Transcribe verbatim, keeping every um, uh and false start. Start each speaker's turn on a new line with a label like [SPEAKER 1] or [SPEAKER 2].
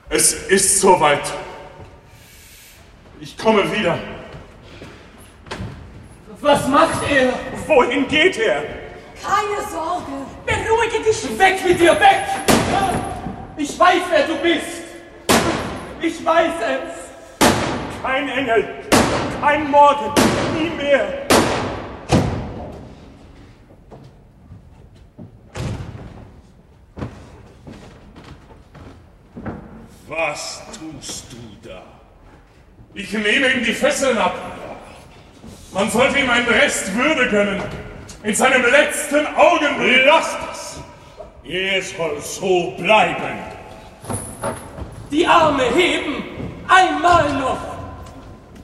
[SPEAKER 1] Es ist soweit. Ich komme wieder.
[SPEAKER 2] Was macht er?
[SPEAKER 1] Wohin geht er?
[SPEAKER 3] Keine Sorge.
[SPEAKER 2] Beruhige dich. Weg mit dir, weg! Ich weiß, wer du bist. Ich weiß es.
[SPEAKER 1] Kein Engel, kein Morgen, nie mehr. Was tust du da? Ich nehme ihm die Fesseln ab. Man sollte ihm einen Rest Würde gönnen. In seinem letzten Augenblick.
[SPEAKER 4] Lasst es! Er soll so bleiben.
[SPEAKER 2] Die Arme heben! Einmal noch!